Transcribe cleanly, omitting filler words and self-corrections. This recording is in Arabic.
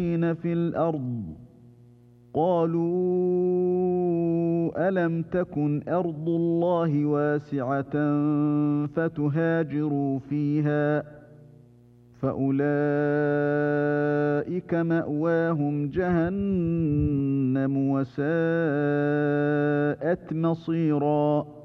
في الأرض قالوا ألم تكن أرض الله واسعة فتهاجروا فيها فأولئك مأواهم جهنم وساءت مصيرا